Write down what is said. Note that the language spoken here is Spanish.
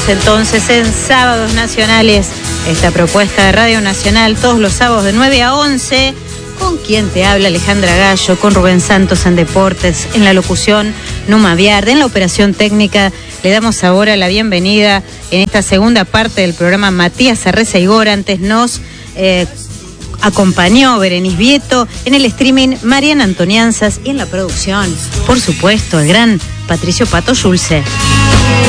Arrancamos entonces en Sábados Nacionales, esta propuesta de Radio Nacional, todos los sábados de 9 a 11, con quien te habla Alejandra Gallo, con Rubén Santos en Deportes, en la locución Numa Viarde, en la operación técnica. Le damos ahora la bienvenida en esta segunda parte del programa Matías Arreza Igor. Antes nos acompañó Berenice Vieto, en el streaming Mariana Antonianzas y en la producción, por supuesto, el gran Patricio Pato Schulze.